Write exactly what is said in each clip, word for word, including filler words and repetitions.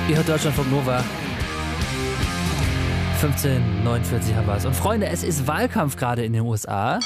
Ihr hört Deutschlandfunk Nova. fünfzehn Uhr neunundvierzig haben wir es. Und Freunde, es ist Wahlkampf gerade in den U S A.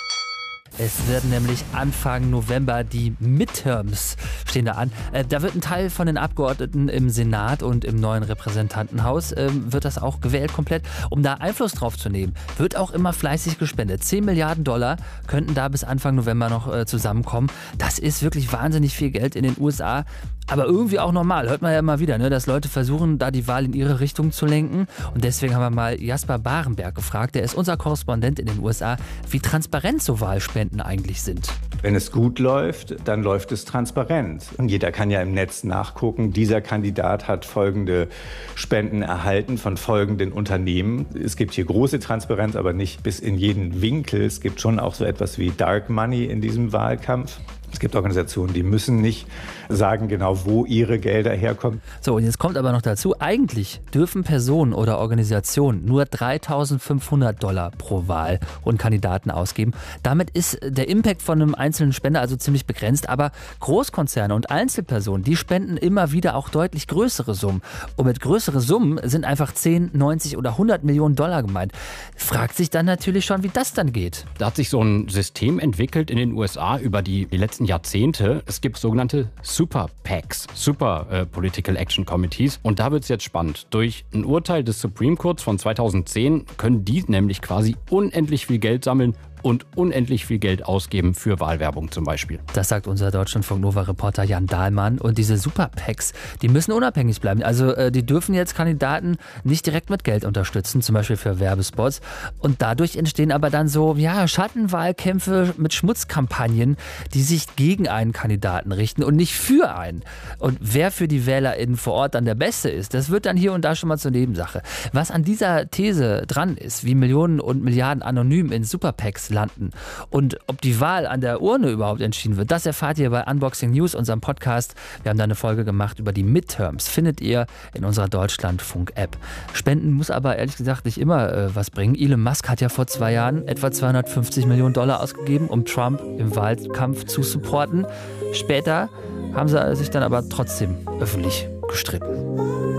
Es werden nämlich Anfang November die Midterms stehen da an. Äh, da wird ein Teil von den Abgeordneten im Senat und im neuen Repräsentantenhaus, äh, wird das auch gewählt komplett. Um da Einfluss drauf zu nehmen, wird auch immer fleißig gespendet. zehn Milliarden Dollar könnten da bis Anfang November noch äh, zusammenkommen. Das ist wirklich wahnsinnig viel Geld in den U S A. Aber irgendwie auch normal, hört man ja immer wieder, ne, dass Leute versuchen, da die Wahl in ihre Richtung zu lenken. Und deswegen haben wir mal Jasper Barenberg gefragt, der ist unser Korrespondent in den U S A, wie transparent so Wahlspenden eigentlich sind. Wenn es gut läuft, dann läuft es transparent. Und jeder kann ja im Netz nachgucken, dieser Kandidat hat folgende Spenden erhalten von folgenden Unternehmen. Es gibt hier große Transparenz, aber nicht bis in jeden Winkel. Es gibt schon auch so etwas wie Dark Money in diesem Wahlkampf. Es gibt Organisationen, die müssen nicht sagen genau, wo ihre Gelder herkommen. So, und jetzt kommt aber noch dazu, eigentlich dürfen Personen oder Organisationen nur dreitausendfünfhundert Dollar pro Wahl und Kandidaten ausgeben. Damit ist der Impact von einem einzelnen Spender also ziemlich begrenzt, aber Großkonzerne und Einzelpersonen, die spenden immer wieder auch deutlich größere Summen. Und mit größeren Summen sind einfach zehn, neunzig oder hundert Millionen Dollar gemeint. Fragt sich dann natürlich schon, wie das dann geht. Da hat sich so ein System entwickelt in den U S A über die, die letzten Jahrzehnte. Es gibt sogenannte Super PACs, Super äh, Political Action Committees. Und da wird es jetzt spannend. Durch ein Urteil des Supreme Courts von zweitausendzehn können die nämlich quasi unendlich viel Geld sammeln und unendlich viel Geld ausgeben für Wahlwerbung zum Beispiel. Das sagt unser Deutschlandfunk-Nova-Reporter Jan Dahlmann. Und diese Super-PACs, die müssen unabhängig bleiben. Also äh, die dürfen jetzt Kandidaten nicht direkt mit Geld unterstützen, zum Beispiel für Werbespots. Und dadurch entstehen aber dann so ja, Schattenwahlkämpfe mit Schmutzkampagnen, die sich gegen einen Kandidaten richten und nicht für einen. Und wer für die WählerInnen vor Ort dann der Beste ist, das wird dann hier und da schon mal zur Nebensache. Was an dieser These dran ist, wie Millionen und Milliarden anonym in Super-PACs landen und ob die Wahl an der Urne überhaupt entschieden wird, das erfahrt ihr bei Unboxing News, unserem Podcast. Wir haben da eine Folge gemacht über die Midterms, findet ihr in unserer Deutschlandfunk-App. Spenden muss aber ehrlich gesagt nicht immer äh, was bringen. Elon Musk hat ja vor zwei Jahren etwa zweihundertfünfzig Millionen Dollar ausgegeben, um Trump im Wahlkampf zu supporten. Später haben sie sich dann aber trotzdem öffentlich gestritten.